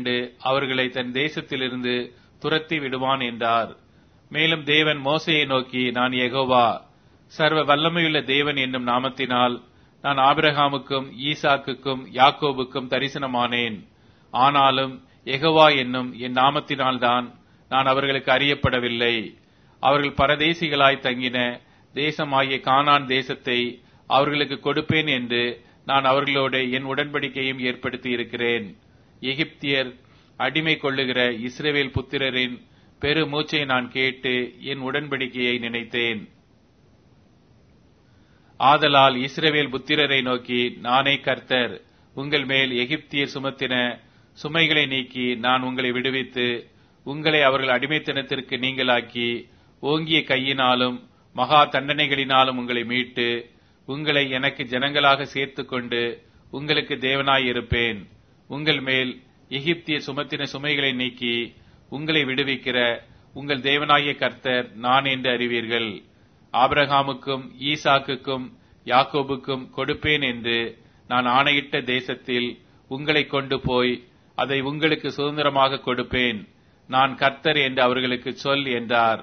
கண்டு அவர்களை தன் தேசத்திலிருந்து துரத்தி விடுவான் என்றார். மேலும் தேவன் மோசேயை நோக்கி, நான் யெகோவா, சர்வ வல்லமையுள்ள தேவன் என்னும் நாமத்தினால் நான் ஆபிரகாமுக்கும் ஈசாக்குக்கும் யாக்கோபுக்கும் தரிசனமானேன். ஆனாலும் யெகோவா என்னும் என் நாமத்தினால்தான் நான் அவர்களுக்கு அறியப்படவில்லை. அவர்கள் பரதேசிகளாய் தங்கின தேசமாகிய கானான் தேசத்தை அவர்களுக்கு கொடுப்பேன் என்று நான் அவர்களோடு என் உடன்படிக்கையும் ஏற்படுத்தி இருக்கிறேன். எகிப்தியர் அடிமை கொள்ளுகிற இஸ்ரவேல் புத்திரரின் பெரு மூச்சை நான் கேட்டு என் உடன்படிக்கையை நினைத்தேன். ஆதலால் இஸ்ரவேல் புத்திரரை நோக்கி, நானே கர்த்தர், உங்கள் மேல் எகிப்தியர் சுமத்தின சுமைகளை நீக்கி நான் உங்களை விடுவித்து உங்களை அவர்கள் அடிமைத்தனத்திற்கு நீங்களாக்கி ஓங்கிய கையினாலும் மகா தண்டனைகளினாலும் உங்களை மீட்டு உங்களை எனக்கு ஜனங்களாக சேர்த்துக்கொண்டு உங்களுக்கு தேவனாயிருப்பேன். உங்கள் மேல் எகிப்தியர் சுமத்தின சுமைகளை நீக்கி உங்களை விடுவிக்கிற உங்கள் தேவனாகிய கர்த்தர் நான் என்று அறிவீர்கள். ஆபிரகாமுக்கும் ஈசாக்குக்கும் யாக்கோபுக்கும் கொடுப்பேன் என்று நான் ஆணையிட்ட தேசத்தில் உங்களை கொண்டு போய் அதை உங்களுக்கு சுதந்திரமாக கொடுப்பேன். நான் கர்த்தர் என்று அவர்களுக்கு சொல் என்றார்.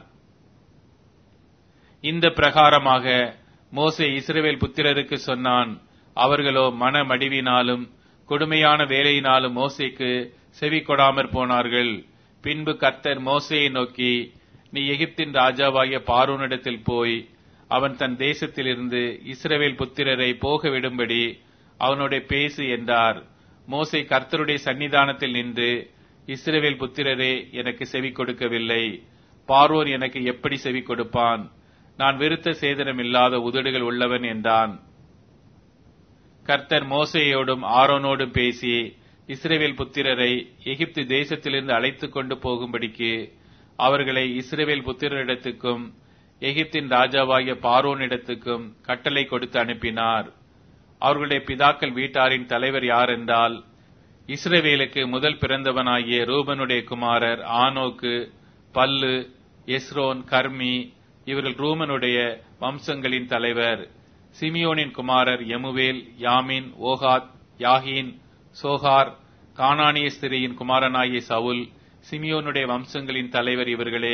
இந்த பிரகாரமாக மோசே இஸ்ரவேல் புத்திரருக்கு சொன்னான். அவர்களோ மனமடிவினாலும் கொடுமையான வேலையினாலும் மோசேக்கு செவி கொடாமற் போனார்கள். பின்பு கர்த்தர் மோசேயை நோக்கி, நீ எகிப்தின் ராஜாவாகிய பார்வோனிடத்தில் போய் அவன் தன் தேசத்திலிருந்து இஸ்ரவேல் புத்திரரை போக விடும்படி அவனோட பேசு என்றார். மோசே கர்த்தருடைய சன்னிதானத்தில் நின்று, இஸ்ரவேல் புத்திரரே எனக்கு செவி கொடுக்கவில்லை. பார்வோன் எனக்கு எப்படி செவி கொடுப்பான்? நான் விருத்த சேதனம் இல்லாத உதடுகள் உள்ளவன் என்றான். கர்த்தர் மோசேயோடும் ஆரோனோடும் பேசி இஸ்ரவேல் புத்திரரை எகிப்து தேசத்திலிருந்து அழைத்துக் கொண்டு போகும்படிக்கு அவர்களை இஸ்ரவேல் புத்திரரிடத்துக்கும் எகிப்தின் ராஜாவாகிய பார்வோனிடத்துக்கும் கட்டளை கொடுத்து அனுப்பினார். அவர்களுடைய பிதாக்கள் வீட்டாரின் தலைவர் யார் என்றால், இஸ்ரவேலுக்கு முதல் பிறந்தவனாகிய ரூபனுடைய குமாரர் ஆனோக்கு, பல்லு, எஸ்ரோன், கர்மி. இவர்கள் ரூமனுடைய வம்சங்களின் தலைவர். சிமியோனின் குமாரர் யமுவேல், யாமின், ஓகாத், யாகின், சோகார். கானானிய ஸ்திரியின் குமாரனாகிய சவுல். சிமியோனுடைய வம்சங்களின் தலைவர் இவர்களே.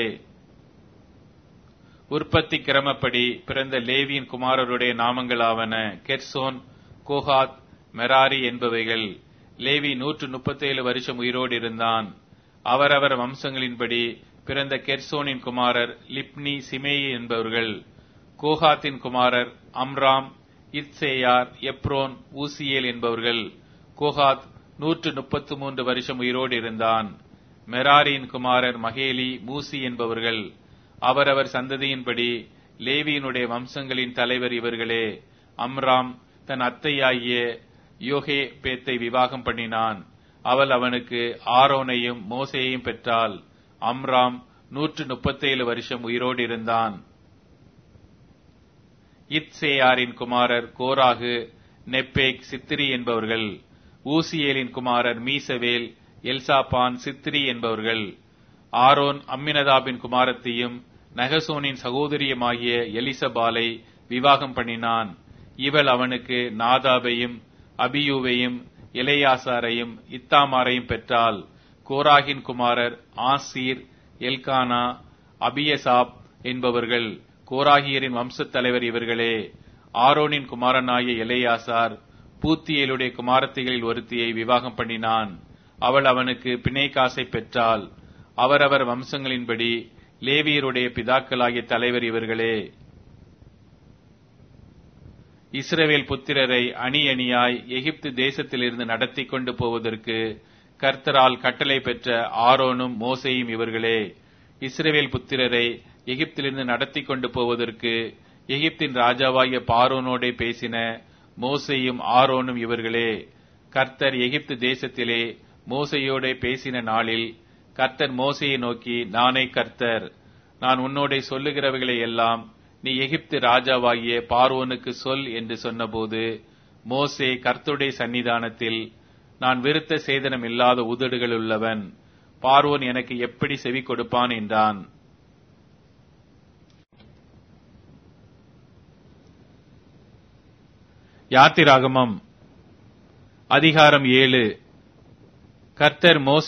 உற்பத்தி கிரமப்படி பிறந்த லேவியின் குமாரருடைய நாமங்களாவன கெர்சோன், கோகாத், மெராரி என்பவைகள். லேவி 137 வருஷம் உயிரோடு இருந்தான். அவரவர் வம்சங்களின்படி பிறந்த கெர்சோனின் குமாரர் லிப்னி, சிமேயி என்பவர்கள். கோகாத்தின் குமாரர் அம்ராம், இத்சேயார், எப்ரோன், ஊசியேல் என்பவர்கள். கோகாத் 133 வருஷம் உயிரோடு இருந்தான். மெராரியின் குமாரர் மகேலி, மூசி என்பவர்கள். அவரவர் சந்ததியின்படி லேவியினுடைய வம்சங்களின் தலைவர் இவர்களே. அம்ராம் தன் அத்தையாகிய யோகே பேத்தை விவாகம் பண்ணினான். அவள் அவனுக்கு ஆரோனையும் மோசேயையும் பெற்றாள். அம்ராம் 137 வருஷம் உயிரோடு இருந்தான். இத்சேயாரின் குமாரர் கோராகு, நெப்பேக், சித்திரி என்பவர்கள். ஊசியேலின் குமாரர் மீசவேல், எல்சாபான், சித்திரி என்பவர்கள். ஆரோன் அம்மினதாபின் குமாரத்தையும் நகசோனின் சகோதரியுமாகிய எலிசபாலை விவாகம் பண்ணினான். இவள் அவனுக்கு நாதாபையும் அபியூவையும் எலெயாசாரையும் இத்தாமாரையும் பெற்றாள். கோராகின் குமாரர் ஆசீர், எல்கானா, அபியசாப் என்பவர்கள். கோராகியரின் வம்சத் தலைவர் இவர்களே. ஆரோனின் குமாரனாகிய எலெயாசார் பூத்தியேலுடைய குமாரத்திகளில் ஒருத்தியை விவாகம் பண்ணினான். அவள் அவனுக்கு பிணைகாசை பெற்றாள். அவரவர் வம்சங்களின்படி லேவியருடைய பிதாக்களாகிய தலைவர் இவர்களே. இஸ்ரவேல் புத்திரரை அணி அணியாய் எகிப்து தேசத்திலிருந்து நடத்தி கொண்டு போவதற்கு கர்த்தரால் கட்டளை பெற்ற ஆரோனும் மோசேயும் இவர்களே. இஸ்ரவேல் புத்திரரை எகிப்திலிருந்து நடத்தி கொண்டு போவதற்கு எகிப்தின் ராஜாவாகிய பார்வோனோடே பேசின மோசேயும் ஆரோனும் இவர்களே. கர்த்தர் எகிப்து தேசத்திலே மோசேயோடே பேசின நாளில் கர்த்தர் மோசேயை நோக்கி, நானே கர்த்தர், நான் உன்னோடே சொல்லுகிறவைகளை எல்லாம் நீ எகிப்து ராஜாவாகிய பார்வோனுக்கு சொல் என்று சொன்னபோது மோசே கர்த்தருடைய சன்னிதானத்தில், நான் விருத்த சேதனம் இல்லாத உதடுகள் உள்ளவன், பார்வோன் எனக்கு எப்படி செவி கொடுப்பான் என்றான். யாத்திராகமம் அதிகாரம் 7. கர்த்தர் மோசே